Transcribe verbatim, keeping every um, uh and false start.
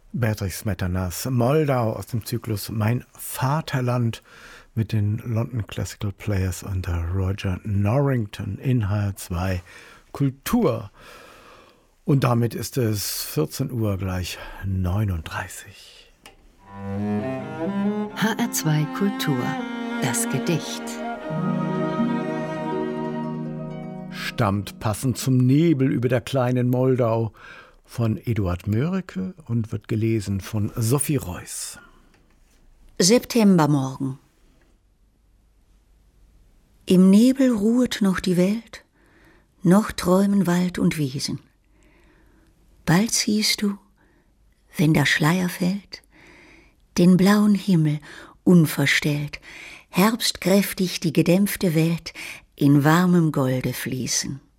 Beatrix Smetanas Moldau aus dem Zyklus Mein Vaterland mit den London Classical Players unter Roger Norrington in H R zwei Kultur. Und damit ist es vierzehn Uhr gleich neununddreißig. H R zwei Kultur, das Gedicht. Stammt passend zum Nebel über der kleinen Moldau von Eduard Mörike und wird gelesen von Sophie Reuss. Septembermorgen. Im Nebel ruhet noch die Welt, noch träumen Wald und Wiesen. Bald siehst du, wenn der Schleier fällt, den blauen Himmel unverstellt, herbstkräftig die gedämpfte Welt in warmem Golde fließen.